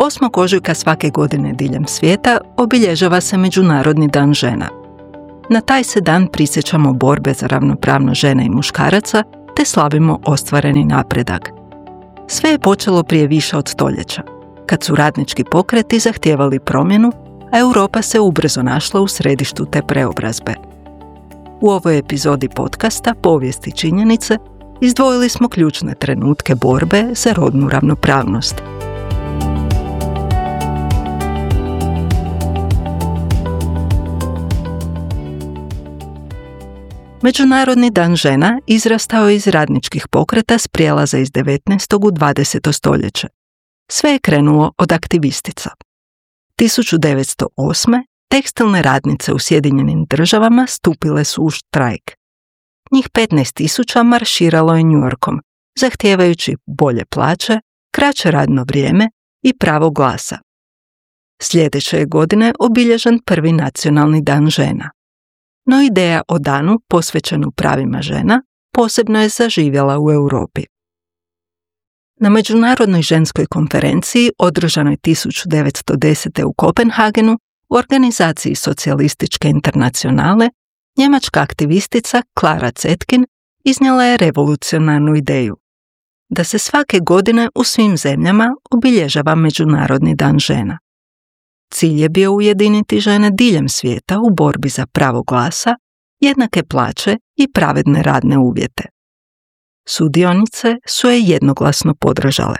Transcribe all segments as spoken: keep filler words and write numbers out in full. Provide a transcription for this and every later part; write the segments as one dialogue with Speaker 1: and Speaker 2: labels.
Speaker 1: osmog ožujka svake godine diljem svijeta obilježava se Međunarodni dan žena. Na taj se dan prisjećamo borbe za ravnopravnost žena i muškaraca te slavimo ostvareni napredak. Sve je počelo prije više od stoljeća, kad su radnički pokreti zahtijevali promjenu, a Europa se ubrzo našla u središtu te preobrazbe. U ovoj epizodi podcasta Povijest i činjenice izdvojili smo ključne trenutke borbe za rodnu ravnopravnost. Međunarodni dan žena izrastao je iz radničkih pokreta s prijelaza iz devetnaestog u dvadeseto stoljeće. Sve je krenulo od aktivistica. tisuću devetsto osme tekstilne radnice u Sjedinjenim državama stupile su u štrajk. Njih petnaest tisuća marširalo je New Yorkom, zahtijevajući bolje plaće, kraće radno vrijeme i pravo glasa. Sljedeće je godine obilježen prvi nacionalni dan žena. No ideja o danu posvećenu pravima žena posebno je zaživjela u Europi. Na Međunarodnoj ženskoj konferenciji održanoj tisuću devetsto desete. u Kopenhagenu u organizaciji Socijalističke internacionale, njemačka aktivistica Clara Zetkin iznijela je revolucionarnu ideju da se svake godine u svim zemljama obilježava Međunarodni dan žena. Cilj je bio ujediniti žene diljem svijeta u borbi za pravo glasa, jednake plaće i pravedne radne uvjete. Sudionice su je jednoglasno podržale.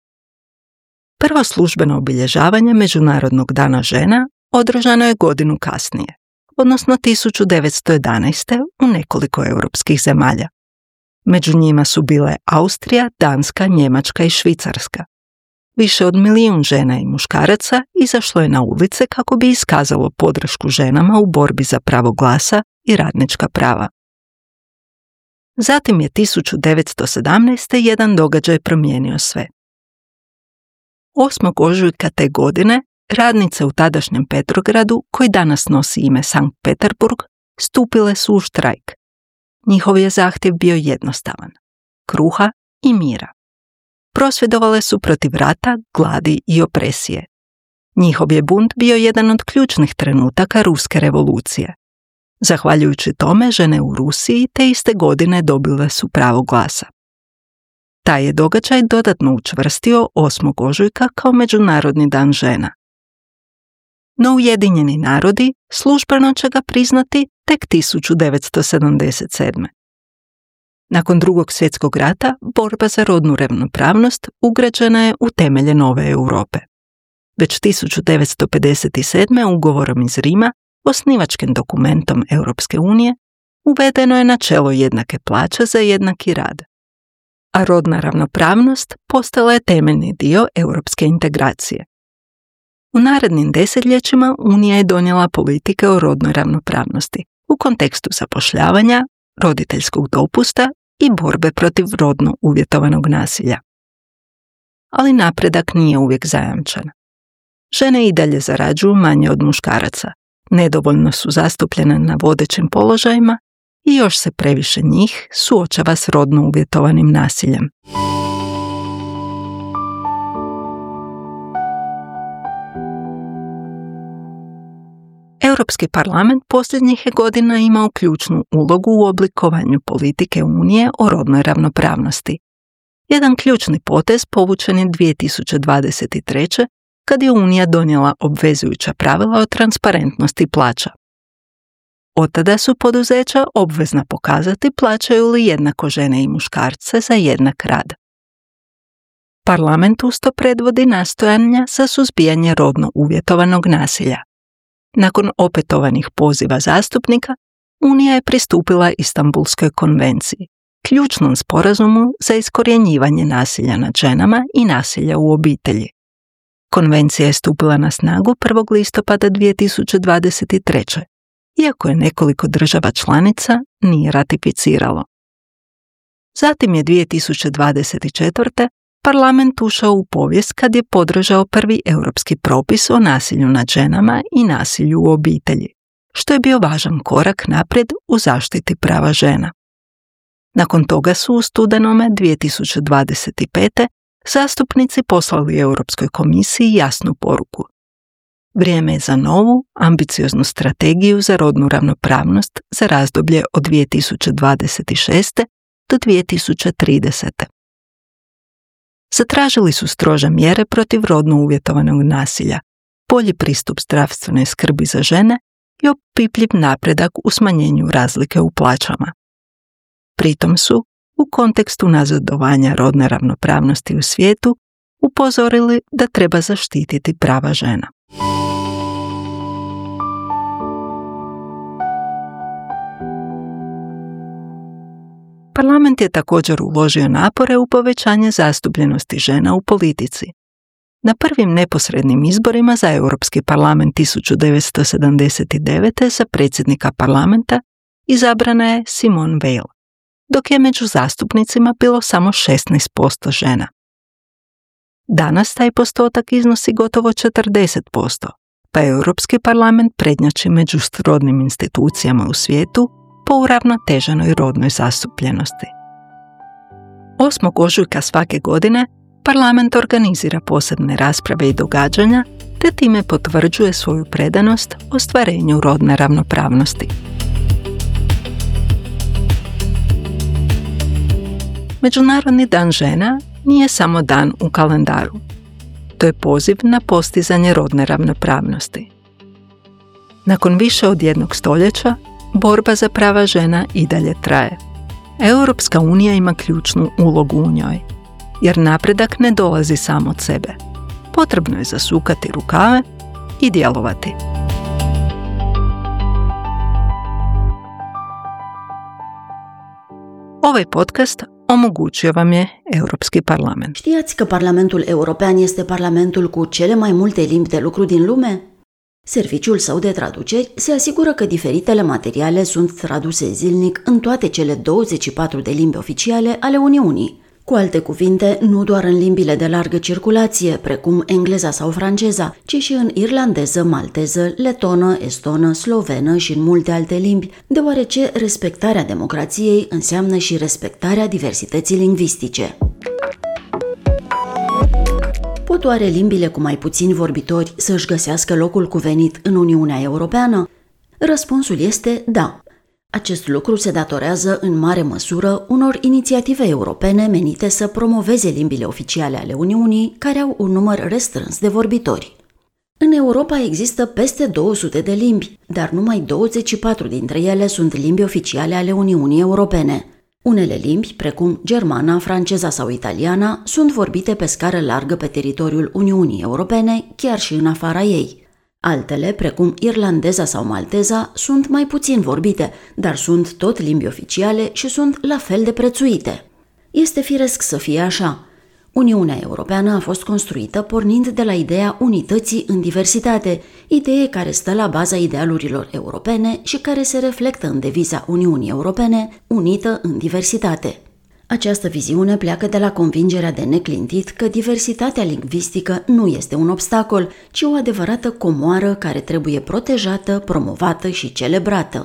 Speaker 1: Prvo službeno obilježavanje Međunarodnog dana žena održano je godinu kasnije, odnosno tisuću devetsto jedanaeste. u nekoliko europskih zemalja. Među njima su bile Austrija, Danska, Njemačka i Švicarska. Više od milijun žena i muškaraca izašlo je na ulice kako bi iskazalo podršku ženama u borbi za pravo glasa i radnička prava. Zatim je tisuću devetsto sedamnaeste. jedan događaj promijenio sve. osmog ožujka te godine radnice u tadašnjem Petrogradu, koji danas nosi ime Sankt Peterburg, stupile su u štrajk. Njihov je zahtjev bio jednostavan: kruha i mira. Prosvjedovale su protiv rata, gladi i opresije. Njihov je bunt bio jedan od ključnih trenutaka ruske revolucije. Zahvaljujući tome, žene u Rusiji te iste godine dobile su pravo glasa. Taj je događaj dodatno učvrstio osmog ožujka kao Međunarodni dan žena. No Ujedinjeni narodi službeno će ga priznati tek tisuću devetsto sedamdeset sedme. Nakon Drugog svjetskog rata, borba za rodnu ravnopravnost ugrađena je u temelje nove Europe. Već tisuću devetsto pedeset sedme. ugovorom iz Rima, osnivačkim dokumentom Europske unije, uvedeno je načelo jednake plaće za jednaki rad. A rodna ravnopravnost postala je temeljni dio europske integracije. U narednim desetljećima Unija je donijela politike o rodnoj ravnopravnosti u kontekstu zapošljavanja, roditeljskog dopusta i borbe protiv rodno uvjetovanog nasilja. Ali napredak nije uvijek zajamčen. Žene i dalje zarađuju manje od muškaraca, nedovoljno su zastupljene na vodećim položajima i još se previše njih suočava s rodno uvjetovanim nasiljem. Europski parlament posljednjih je godina imao ključnu ulogu u oblikovanju politike Unije o rodnoj ravnopravnosti. Jedan ključni potez povučen je dvije tisuće dvadeset treće. kad je Unija donijela obvezujuća pravila o transparentnosti plaća. Od tada su poduzeća obvezna pokazati plaćaju li jednako žene i muškarce za jednak rad. Parlament usto predvodi nastojanja za suzbijanje rodno uvjetovanog nasilja. Nakon opetovanih poziva zastupnika, Unija je pristupila Istanbulskoj konvenciji, ključnom sporazumu za iskorjenjivanje nasilja nad ženama i nasilja u obitelji. Konvencija je stupila na snagu prvog listopada dvije tisuće dvadeset treće. iako je nekoliko država članica nije ratificiralo. Zatim je dvije tisuće dvadeset četvrte. Parlament ušao u povijest kad je podržao prvi europski propis o nasilju nad ženama i nasilju u obitelji, što je bio važan korak naprijed u zaštiti prava žena. Nakon toga su u studenome dvije tisuće dvadeset pete. zastupnici poslali Europskoj komisiji jasnu poruku. Vrijeme je za novu, ambicioznu strategiju za rodnu ravnopravnost za razdoblje od dvije tisuće dvadeset šeste. do dvije tisuće tridesete. Zatražili su strože mjere protiv rodno uvjetovanog nasilja, bolji pristup zdravstvenoj skrbi za žene i opipljiv napredak u smanjenju razlike u plaćama. Pritom su, u kontekstu nazadovanja rodne ravnopravnosti u svijetu, upozorili da treba zaštititi prava žena. Parlament je također uložio napore u povećanje zastupljenosti žena u politici. Na prvim neposrednim izborima za Europski parlament tisuću devetsto sedamdeset devete. za predsjednika parlamenta izabrana je Simone Veil, dok je među zastupnicima bilo samo šesnaest posto žena. Danas taj postotak iznosi gotovo četrdeset posto, pa Europski parlament prednjači među rodnim institucijama u svijetu po uravnoteženoj rodnoj zastupljenosti. osmog ožujka svake godine parlament organizira posebne rasprave i događanja te time potvrđuje svoju predanost ostvarenju rodne ravnopravnosti. Međunarodni dan žena nije samo dan u kalendaru. To je poziv na postizanje rodne ravnopravnosti. Nakon više od jednog stoljeća, borba za prava žena i dalje traje. Europska unija ima ključnu ulogu u njoj, jer napredak ne dolazi sam od sebe. Potrebno je zasukati rukave i djelovati. Ovaj podcast omogućio vam je Europski parlament.
Speaker 2: Știați că Parlamentul European este parlamentul cu cele mai multe limbi de lucru din lume? Serviciul său de traduceri se asigură că diferitele materiale sunt traduse zilnic în toate cele douăzeci și patru de limbi oficiale ale Uniunii. Cu alte cuvinte, nu doar în limbile de largă circulație, precum engleza sau franceza, ci și în irlandeză, malteză, letonă, estonă, slovenă și în multe alte limbi, deoarece respectarea democrației înseamnă și respectarea diversității lingvistice. Pot oare limbile cu mai puțini vorbitori să-și găsească locul cuvenit în Uniunea Europeană? Răspunsul este da. Acest lucru se datorează în mare măsură unor inițiative europene menite să promoveze limbile oficiale ale Uniunii, care au un număr restrâns de vorbitori. În Europa există peste două sute de limbi, dar numai douăzeci și patru dintre ele sunt limbi oficiale ale Uniunii Europene. Unele limbi, precum germana, franceza sau italiana, sunt vorbite pe scară largă pe teritoriul Uniunii Europene, chiar și în afara ei. Altele, precum irlandeza sau malteza, sunt mai puțin vorbite, dar sunt tot limbi oficiale și sunt la fel de prețuite. Este firesc să fie așa. Uniunea Europeană a fost construită pornind de la ideea unității în diversitate, idee care stă la baza idealurilor europene și care se reflectă în deviza Uniunii Europene, unită în diversitate. Această viziune pleacă de la convingerea de neclintit că diversitatea lingvistică nu este un obstacol, ci o adevărată comoară care trebuie protejată, promovată și celebrată.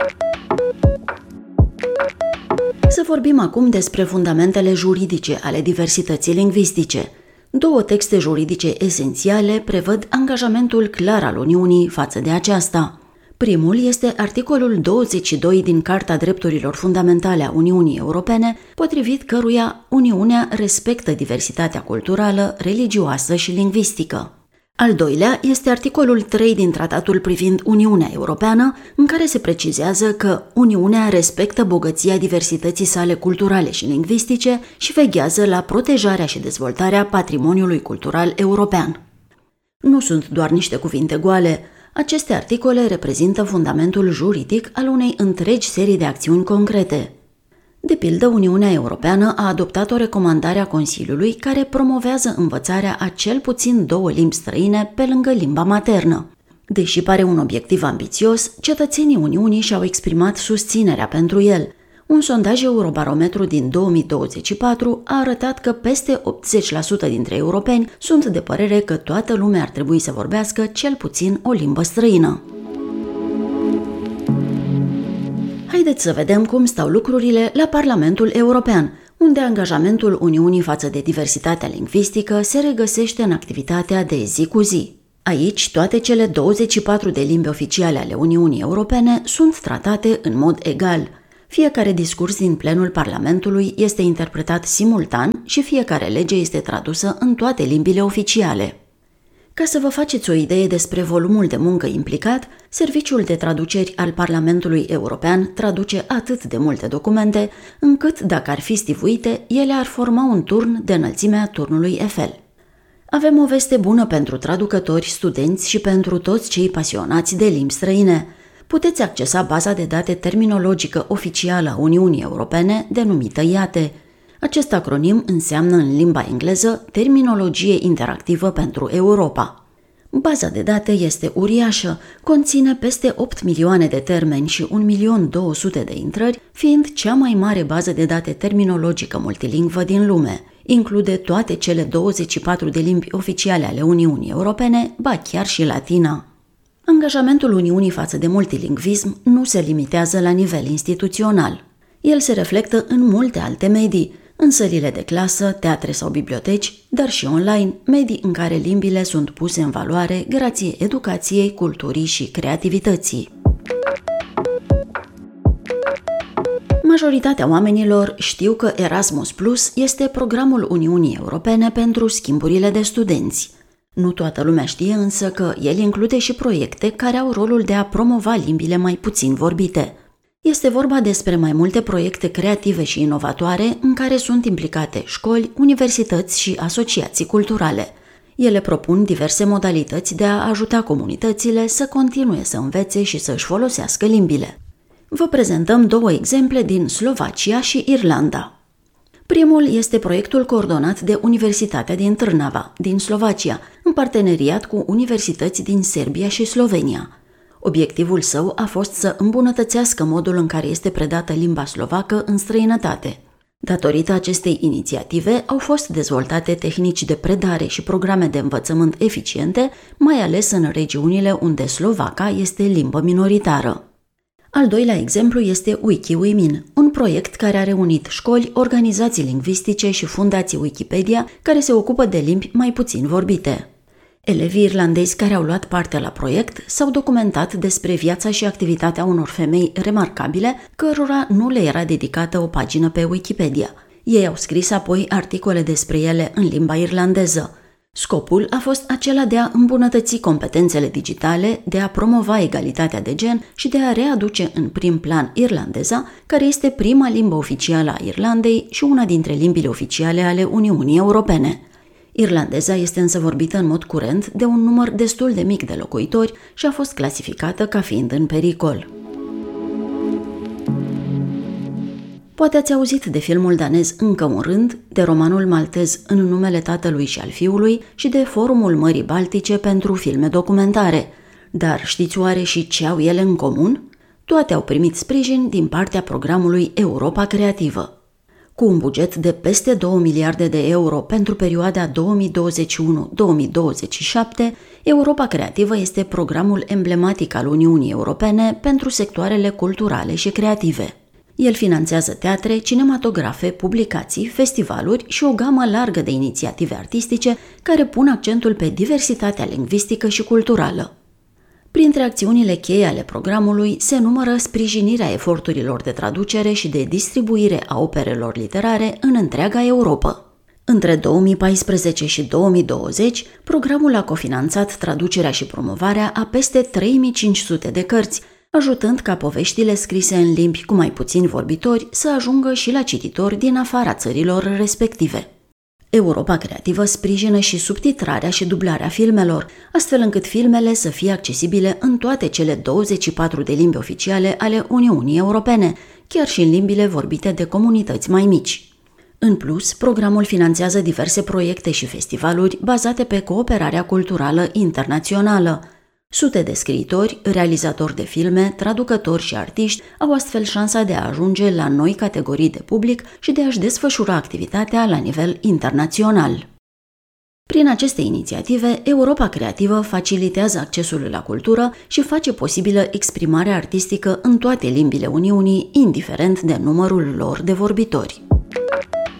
Speaker 2: Să vorbim acum despre fundamentele juridice ale diversității lingvistice. Două texte juridice esențiale prevăd angajamentul clar al Uniunii față de aceasta. Primul este articolul douăzeci și doi din Carta Drepturilor Fundamentale a Uniunii Europene, potrivit căruia Uniunea respectă diversitatea culturală, religioasă și lingvistică. Al doilea este articolul trei din Tratatul privind Uniunea Europeană, în care se precizează că Uniunea respectă bogăția diversității sale culturale și lingvistice și veghează la protejarea și dezvoltarea patrimoniului cultural european. Nu sunt doar niște cuvinte goale. Aceste articole reprezintă fundamentul juridic al unei întregi serii de acțiuni concrete. De pildă, Uniunea Europeană a adoptat o recomandare a Consiliului care promovează învățarea a cel puțin două limbi străine pe lângă limba maternă. Deși pare un obiectiv ambițios, cetățenii Uniunii și-au exprimat susținerea pentru el. Un sondaj Eurobarometru din două mii douăzeci și patru a arătat că peste optzeci la sută dintre europeni sunt de părere că toată lumea ar trebui să vorbească cel puțin o limbă străină. Haideți să vedem cum stau lucrurile la Parlamentul European, unde angajamentul Uniunii față de diversitatea lingvistică se regăsește în activitatea de zi cu zi. Aici, toate cele douăzeci și patru de limbi oficiale ale Uniunii Europene sunt tratate în mod egal. Fiecare discurs din plenul Parlamentului este interpretat simultan și fiecare lege este tradusă în toate limbile oficiale. Ca să vă faceți o idee despre volumul de muncă implicat, Serviciul de Traduceri al Parlamentului European traduce atât de multe documente, încât, dacă ar fi stivuite, ele ar forma un turn de înălțimea turnului Eiffel. Avem o veste bună pentru traducători, studenți și pentru toți cei pasionați de limbi străine. Puteți accesa baza de date terminologică oficială a Uniunii Europene, denumită I A T E. Acest acronim înseamnă în limba engleză Terminologie interactivă pentru Europa. Baza de date este uriașă, conține peste opt milioane de termeni și un milion două sute de intrări, fiind cea mai mare bază de date terminologică multilingvă din lume. Include toate cele douăzeci și patru de limbi oficiale ale Uniunii Europene, ba chiar și latina. Angajamentul Uniunii față de multilingvism nu se limitează la nivel instituțional. El se reflectă în multe alte medii, în sălile de clasă, teatre sau biblioteci, dar și online, medii în care limbile sunt puse în valoare grație educației, culturii și creativității. Majoritatea oamenilor știu că Erasmus Plus este programul Uniunii Europene pentru schimburile de studenți. Nu toată lumea știe însă că el include și proiecte care au rolul de a promova limbile mai puțin vorbite. Este vorba despre mai multe proiecte creative și inovatoare în care sunt implicate școli, universități și asociații culturale. Ele propun diverse modalități de a ajuta comunitățile să continue să învețe și să își folosească limbile. Vă prezentăm două exemple din Slovacia și Irlanda. Primul este proiectul coordonat de Universitatea din Trnava, din Slovacia, în parteneriat cu universități din Serbia și Slovenia. Obiectivul său a fost să îmbunătățească modul în care este predată limba slovacă în străinătate. Datorită acestei inițiative au fost dezvoltate tehnici de predare și programe de învățământ eficiente, mai ales în regiunile unde slovaca este limbă minoritară. Al doilea exemplu este WikiWomen, un proiect care a reunit școli, organizații lingvistice și fundații Wikipedia care se ocupă de limbi mai puțin vorbite. Elevii irlandezi care au luat parte la proiect s-au documentat despre viața și activitatea unor femei remarcabile, cărora nu le era dedicată o pagină pe Wikipedia. Ei au scris apoi articole despre ele în limba irlandeză. Scopul a fost acela de a îmbunătăți competențele digitale, de a promova egalitatea de gen și de a readuce în prim plan irlandeza, care este prima limbă oficială a Irlandei și una dintre limbile oficiale ale Uniunii Europene. Irlandeza este însă vorbită în mod curent de un număr destul de mic de locuitori și a fost clasificată ca fiind în pericol. Poate ați auzit de filmul danez Încă un rând, de romanul maltez În numele tatălui și al fiului și de Forumul Mării Baltice pentru filme documentare. Dar știți oare și ce au ele în comun? Toate au primit sprijin din partea programului Europa Creativă. Cu un buget de peste două miliarde de euro pentru perioada două mii douăzeci și unu două mii douăzeci și șapte, Europa Creativă este programul emblematic al Uniunii Europene pentru sectoarele culturale și creative. El finanțează teatre, cinematografe, publicații, festivaluri și o gamă largă de inițiative artistice care pun accentul pe diversitatea lingvistică și culturală. Printre acțiunile cheie ale programului se numără sprijinirea eforturilor de traducere și de distribuire a operelor literare în întreaga Europa. Între două mii paisprezece și două mii douăzeci, programul a cofinanțat traducerea și promovarea a peste trei mii cinci sute de cărți, ajutând ca poveștile scrise în limbi cu mai puțini vorbitori să ajungă și la cititori din afara țărilor respective. Europa Creativă sprijină și subtitrarea și dublarea filmelor, astfel încât filmele să fie accesibile în toate cele douăzeci și patru de limbi oficiale ale Uniunii Europene, chiar și în limbile vorbite de comunități mai mici. În plus, programul finanțează diverse proiecte și festivaluri bazate pe cooperarea culturală internațională. Sute de scriitori, realizatori de filme, traducători și artiști au astfel șansa de a ajunge la noi categorii de public și de a-și desfășura activitatea la nivel internațional. Prin aceste inițiative, Europa Creativă facilitează accesul la cultură și face posibilă exprimarea artistică în toate limbile Uniunii, indiferent de numărul lor de vorbitori.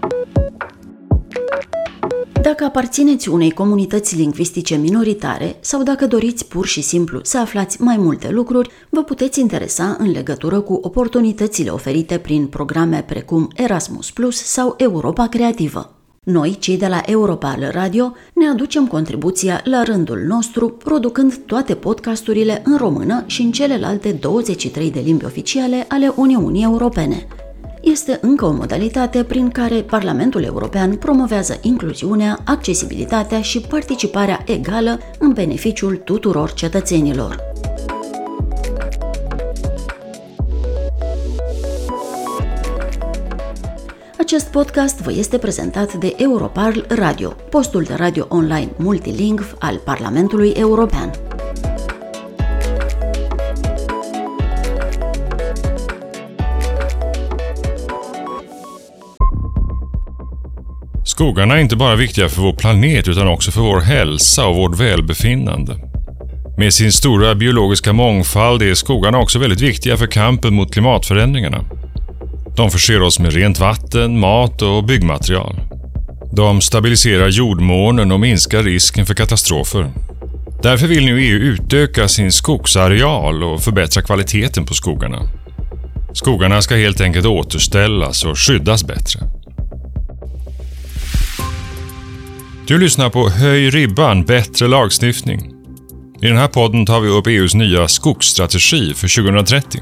Speaker 2: Dacă aparțineți unei comunități lingvistice minoritare sau dacă doriți pur și simplu să aflați mai multe lucruri, vă puteți interesa în legătură cu oportunitățile oferite prin programe precum Erasmus plus sau Europa Creativă. Noi, cei de la Europal Radio, ne aducem contribuția la rândul nostru, producând toate podcasturile în română și în celelalte douăzeci și trei de limbi oficiale ale Uniunii Europene. Este încă o modalitate prin care Parlamentul European promovează incluziunea, accesibilitatea și participarea egală în beneficiul tuturor cetățenilor. Acest podcast vă este prezentat de Europarl Radio, postul de radio online multilingv al Parlamentului European.
Speaker 3: Skogarna är inte bara viktiga för vår planet utan också för vår hälsa och vårt välbefinnande. Med sin stora biologiska mångfald är skogarna också väldigt viktiga för kampen mot klimatförändringarna. De förser oss med rent vatten, mat och byggmaterial. De stabiliserar jordmånen och minskar risken för katastrofer. Därför vill nu E U utöka sin skogsareal och förbättra kvaliteten på skogarna. Skogarna ska helt enkelt återställas och skyddas bättre. Du lyssnar på Höj ribban, bättre lagstiftning. I den här podden tar vi upp E U:s nya skogsstrategi för tjugohundratrettio.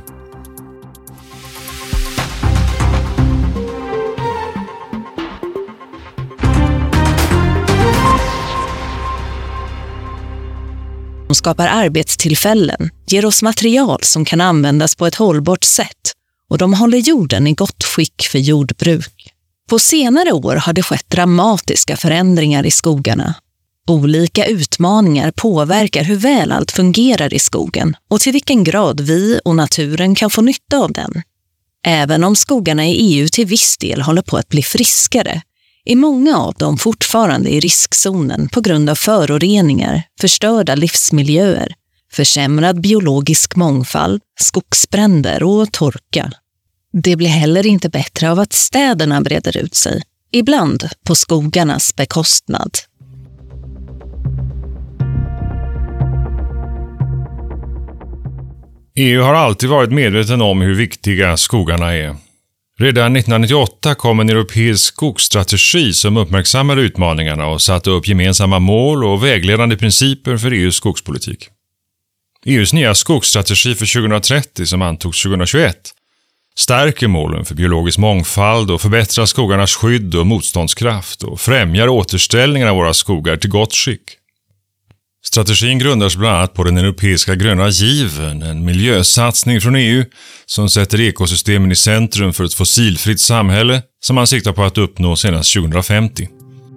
Speaker 4: De skapar arbetstillfällen, ger oss material som kan användas på ett hållbart sätt och de håller jorden i gott skick för jordbruk. På senare år har det skett dramatiska förändringar i skogarna. Olika utmaningar påverkar hur väl allt fungerar i skogen och till vilken grad vi och naturen kan få nytta av den. Även om skogarna i E U till viss del håller på att bli friskare, är många av dem fortfarande i riskzonen på grund av föroreningar, förstörda livsmiljöer, försämrad biologisk mångfald, skogsbränder och torka. Det blir heller inte bättre av att städerna breder ut sig, ibland på skogarnas bekostnad.
Speaker 3: E U har alltid varit medveten om hur viktiga skogarna är. Redan nittonhundranittioåtta kom en europeisk skogsstrategi som uppmärksammade utmaningarna och satte upp gemensamma mål och vägledande principer för E U:s skogspolitik. E U:s nya skogsstrategi för tjugohundratrettio som antogs tjugohundratjugoett stärker målen för biologisk mångfald och förbättrar skogarnas skydd och motståndskraft och främjar återställningen av våra skogar till gott skick. Strategin grundas bland annat på den europeiska gröna given, en miljösatsning från E U som sätter ekosystemen i centrum för ett fossilfritt samhälle som man siktar på att uppnå senast tjugohundrafemtio.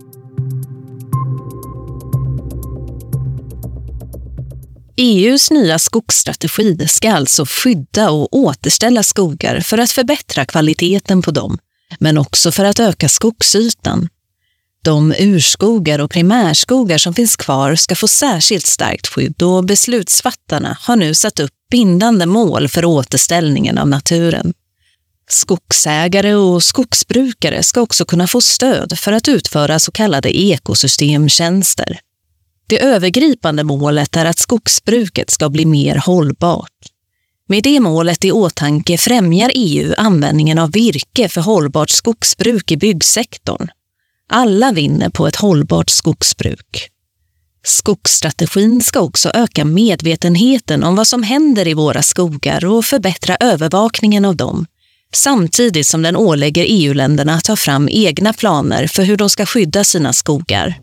Speaker 4: E U:s nya skogsstrategi ska alltså skydda och återställa skogar för att förbättra kvaliteten på dem, men också för att öka skogsytan. De urskogar och primärskogar som finns kvar ska få särskilt starkt skydd och beslutsfattarna har nu satt upp bindande mål för återställningen av naturen. Skogsägare och skogsbrukare ska också kunna få stöd för att utföra så kallade ekosystemtjänster. Det övergripande målet är att skogsbruket ska bli mer hållbart. Med det målet i åtanke främjar E U användningen av virke för hållbart skogsbruk i byggsektorn. Alla vinner på ett hållbart skogsbruk. Skogsstrategin ska också öka medvetenheten om vad som händer i våra skogar och förbättra övervakningen av dem, samtidigt som den ålägger E U-länderna att ta fram egna planer för hur de ska skydda sina skogar.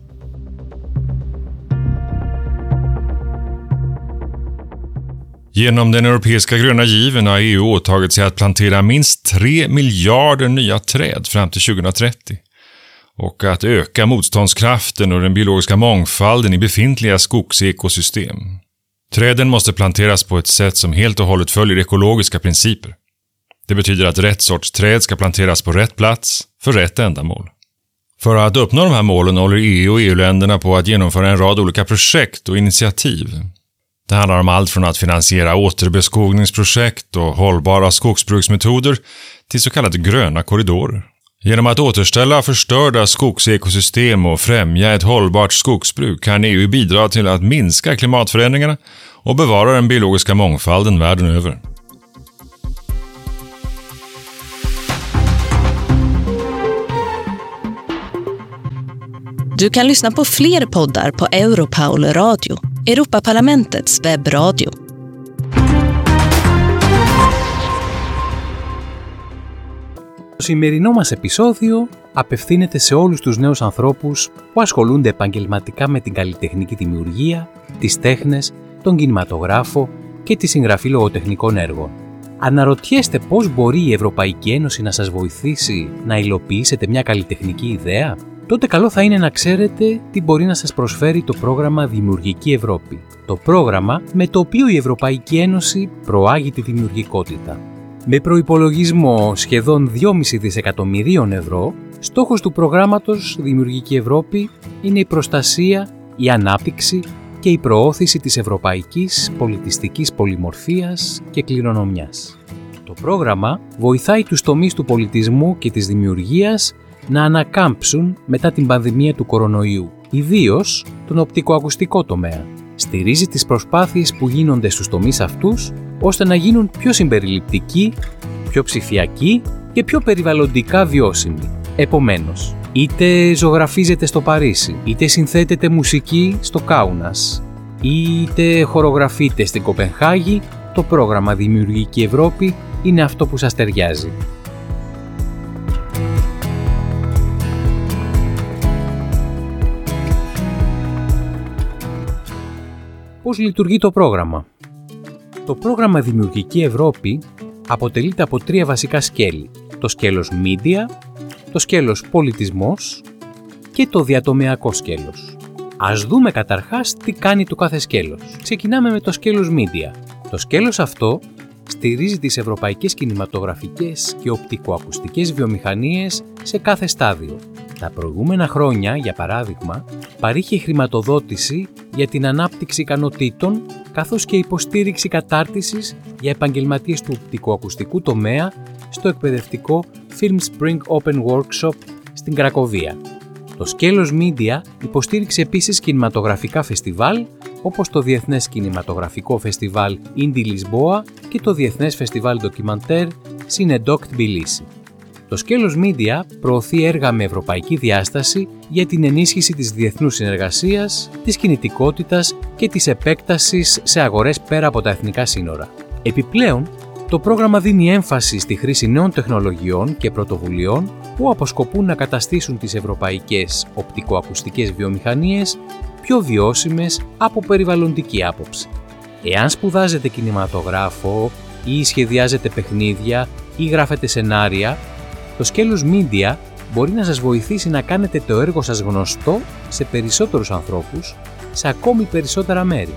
Speaker 3: Genom den europeiska gröna given har E U åtagit sig att plantera minst tre miljarder nya träd fram till tjugohundratrettio och att öka motståndskraften och den biologiska mångfalden i befintliga skogsekosystem. Träden måste planteras på ett sätt som helt och hållet följer ekologiska principer. Det betyder att rätt sorts träd ska planteras på rätt plats för rätt ändamål. För att uppnå de här målen håller E U och E U-länderna på att genomföra en rad olika projekt och initiativ. Det handlar om allt från att finansiera återbeskogningsprojekt och hållbara skogsbruksmetoder till så kallade gröna korridorer. Genom att återställa förstörda skogsekosystem och främja ett hållbart skogsbruk kan E U bidra till att minska klimatförändringarna och bevara den biologiska mångfalden världen över.
Speaker 4: Du kan lyssna på fler poddar på Europaul Radio, Europaparlamentets webbradio.
Speaker 5: Το σημερινό μας επεισόδιο απευθύνεται σε όλους τους νέους ανθρώπους που ασχολούνται επαγγελματικά με την καλλιτεχνική δημιουργία, τις τέχνες, τον κινηματογράφο και τη συγγραφή λογοτεχνικών έργων. Αναρωτιέστε πώς μπορεί η Ευρωπαϊκή Ένωση να σας βοηθήσει να υλοποιήσετε μια καλλιτεχνική ιδέα? Τότε καλό θα είναι να ξέρετε τι μπορεί να σας προσφέρει το πρόγραμμα Δημιουργική Ευρώπη. Το πρόγραμμα με το οποίο η Ευρωπαϊκή Ένωση προάγει τη δημιουργικότητα. Με προϋπολογισμό σχεδόν δυόμισι δισεκατομμυρίων ευρώ, στόχος του προγράμματος Δημιουργική Ευρώπη είναι η προστασία, η ανάπτυξη και η προώθηση της ευρωπαϊκής πολιτιστικής πολυμορφίας και κληρονομιάς. Το πρόγραμμα βοηθάει τους τομείς του πολιτισμού και της δημιουργίας να ανακάμψουν μετά την πανδημία του κορονοϊού, ιδίως τον οπτικοακουστικό τομέα. Στηρίζει τις προσπάθειες που γίνονται στους τομείς αυτούς, ώστε να γίνουν πιο συμπεριληπτικοί, πιο ψηφιακοί και πιο περιβαλλοντικά βιώσιμοι. Επομένως, είτε ζωγραφίζετε στο Παρίσι, είτε συνθέτετε μουσική στο Κάουνας, είτε χορογραφείτε στην Κοπενχάγη, το πρόγραμμα Δημιουργική Ευρώπη είναι αυτό που σας ταιριάζει. Πώς λειτουργεί το πρόγραμμα? Το πρόγραμμα Δημιουργική Ευρώπη αποτελείται από τρία βασικά σκέλη. Το σκέλος Media, το σκέλος Πολιτισμός και το διατομεακό σκέλος. Ας δούμε καταρχάς τι κάνει το κάθε σκέλος. Ξεκινάμε με το σκέλος Media. Το σκέλος αυτό στηρίζει τις ευρωπαϊκές κινηματογραφικές και οπτικοακουστικές βιομηχανίες σε κάθε στάδιο. Τα προηγούμενα χρόνια, για παράδειγμα, παρήχε χρηματοδότηση για την ανάπτυξη ικανοτήτων καθώς και υποστήριξη κατάρτισης για επαγγελματίες του οπτικοακουστικού τομέα στο εκπαιδευτικό Film Spring Open Workshop στην Κρακοβία. Το σκέλος Media υποστήριξε επίσης κινηματογραφικά φεστιβάλ όπως το Διεθνές Κινηματογραφικό Φεστιβάλ Indie Lisboa και το Διεθνές Φεστιβάλ Ντοκιμαντέρ Cinedoc Tbilisi. Το σκέλος Media προωθεί έργα με ευρωπαϊκή διάσταση για την ενίσχυση της διεθνούς συνεργασίας, της κινητικότητας και της επέκτασης σε αγορές πέρα από τα εθνικά σύνορα. Επιπλέον, το πρόγραμμα δίνει έμφαση στη χρήση νέων τεχνολογιών και πρωτοβουλειών που αποσκοπούν να καταστήσουν τις ευρωπαϊκές οπτικοακουστικές βιομηχανίες πιο βιώσιμες από περιβαλλοντική άποψη. Εάν σπουδάζετε κινηματογράφο ή σχεδιάζετε παιχνίδια ή γράφετε σενάρια, το σκέλος Media μπορεί να σας βοηθήσει να κάνετε το έργο σας γνωστό σε περισσότερους ανθρώπους, σε ακόμη περισσότερα μέρη.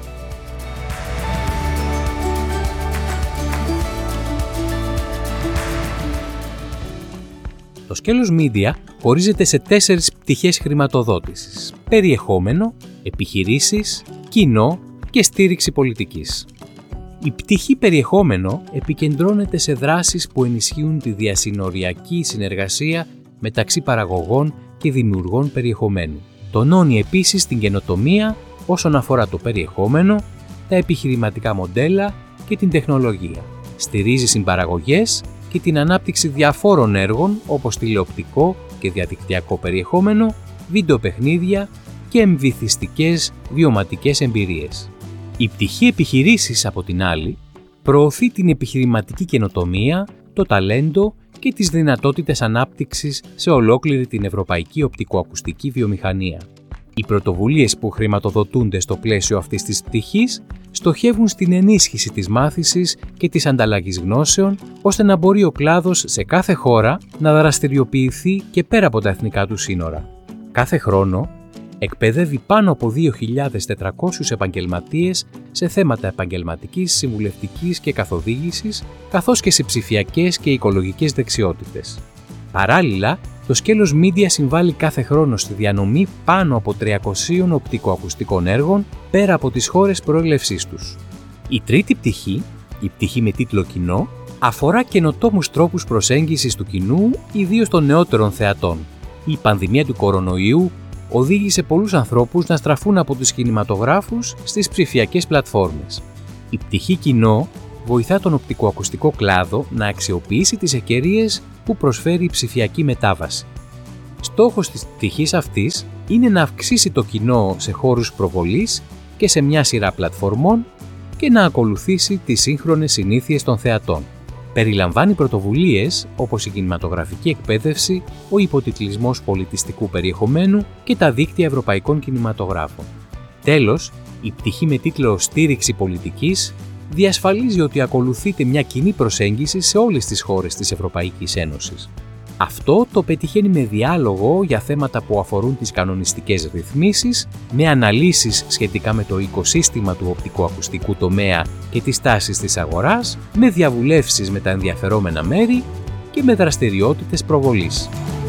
Speaker 5: Το σκέλος Media χωρίζεται σε τέσσερις πτυχές χρηματοδότησης: περιεχόμενο, επιχειρήσεις, κοινό και στήριξη πολιτικής. Η πτυχή περιεχόμενο επικεντρώνεται σε δράσεις που ενισχύουν τη διασυνοριακή συνεργασία μεταξύ παραγωγών και δημιουργών περιεχομένου. Τονώνει επίσης την καινοτομία όσον αφορά το περιεχόμενο, τα επιχειρηματικά μοντέλα και την τεχνολογία. Στηρίζει συμπαραγωγές και την ανάπτυξη διαφόρων έργων όπως τηλεοπτικό και διαδικτυακό περιεχόμενο, βίντεο παιχνίδια και εμβυθιστικές βιωματικές εμπειρίες. Η πτυχή επιχειρήσεις, από την άλλη, προωθεί την επιχειρηματική καινοτομία, το ταλέντο και τις δυνατότητες ανάπτυξης σε ολόκληρη την ευρωπαϊκή οπτικοακουστική βιομηχανία. Οι πρωτοβουλίες που χρηματοδοτούνται στο πλαίσιο αυτής της πτυχής στοχεύουν στην ενίσχυση της μάθησης και της ανταλλαγής γνώσεων, ώστε να μπορεί ο κλάδος σε κάθε χώρα να δραστηριοποιηθεί και πέρα από τα εθνικά του σύνορα. Κάθε χρόνο εκπαιδεύει πάνω από δύο χιλιάδες τετρακόσιους επαγγελματίες σε θέματα επαγγελματικής, συμβουλευτικής και καθοδήγησης, καθώς και σε ψηφιακές και οικολογικές δεξιότητες. Παράλληλα, το σκέλος Media συμβάλλει κάθε χρόνο στη διανομή πάνω από τριακοσίων οπτικοακουστικών έργων πέρα από τις χώρες προέλευσής τους. Η τρίτη πτυχή, η πτυχή με τίτλο Κοινό, αφορά καινοτόμους τρόπους προσέγγισης του κοινού, ιδίως των νεότερων θεατών. Η πανδημία του κορονοϊού οδήγησε πολλούς ανθρώπους να στραφούν από τους κινηματογράφους στις ψηφιακές πλατφόρμες. Η πτυχή κοινό βοηθά τον οπτικοακουστικό κλάδο να αξιοποιήσει τις ευκαιρίες που προσφέρει η ψηφιακή μετάβαση. Στόχος της πτυχής αυτής είναι να αυξήσει το κοινό σε χώρους προβολής και σε μια σειρά πλατφορμών και να ακολουθήσει τις σύγχρονες συνήθειες των θεατών. Περιλαμβάνει πρωτοβουλίες όπως η κινηματογραφική εκπαίδευση, ο υποτιτλισμός πολιτιστικού περιεχομένου και τα δίκτυα ευρωπαϊκών κινηματογράφων. Τέλος, η πτυχή με τίτλο «Στήριξη πολιτικής» διασφαλίζει ότι ακολουθείται μια κοινή προσέγγιση σε όλες τις χώρες της Ευρωπαϊκής Ένωσης. Αυτό το πετυχαίνει με διάλογο για θέματα που αφορούν τις κανονιστικές ρυθμίσεις, με αναλύσεις σχετικά με το οικοσύστημα του οπτικοακουστικού τομέα και τις τάσεις της αγοράς, με διαβουλεύσεις με τα ενδιαφερόμενα μέρη και με δραστηριότητες προβολής.